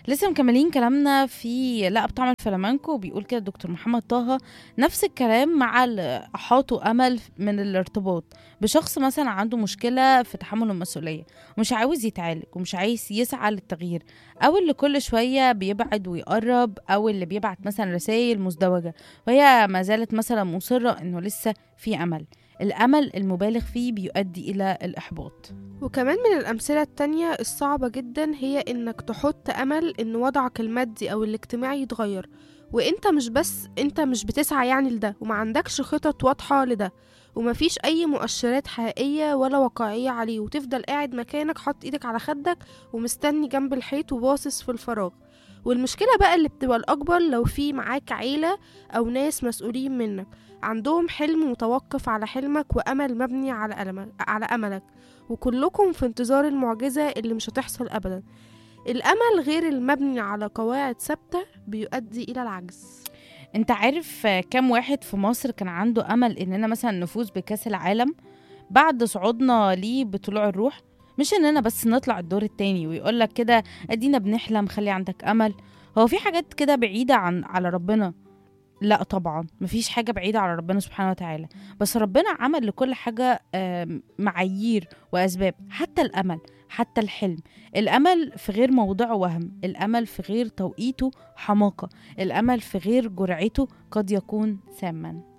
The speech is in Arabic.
لسه مكملين كلامنا في لا بطعم الفلامنكو. بيقول كده الدكتور محمد طه: نفس الكلام مع اللي أحاطوا أمل من الارتباط بشخص مثلا عنده مشكلة في تحمل المسؤولية ومش عاوز يتعالج ومش عايز يسعى للتغيير، أو اللي كل شوية بيبعد ويقرب، أو اللي بيبعت مثلا رسائل مزدوجة وهي ما زالت مثلا مصرة إنه لسه في أمل. الأمل المبالغ فيه بيؤدي إلى الإحباط. وكمان من الأمثلة التانية الصعبة جدا هي إنك تحط أمل إن وضعك المادي أو الاجتماعي يتغير، وإنت مش بتسعى يعني لده، وما عندكش خطط واضحة لده، ومفيش أي مؤشرات حقيقية ولا واقعية عليه، وتفضل قاعد مكانك حاطط إيدك على خدك ومستني جنب الحيط وباصص في الفراغ. والمشكلة بقى اللي بتبقى الأكبر لو في معاك عيلة أو ناس مسؤولين منك عندهم حلم متوقف على حلمك وأمل مبني على أملك، وكلكم في انتظار المعجزة اللي مش هتحصل أبدا. الأمل غير المبني على قواعد ثابتة بيؤدي إلى العجز. انت عارف كم واحد في مصر كان عنده امل اننا مثلا نفوز بكأس العالم بعد صعودنا ليه بطلوع الروح؟ مش اننا بس نطلع الدور التاني ويقولك كده ادينا بنحلم، خلي عندك امل. هو في حاجات كده بعيدة على ربنا؟ لا طبعا، مفيش حاجة بعيدة على ربنا سبحانه وتعالى، بس ربنا عمل لكل حاجة معايير وأسباب، حتى الأمل، حتى الحلم. الأمل في غير موضعه وهم، الأمل في غير توقيته حماقة، الأمل في غير جرعته قد يكون ساما.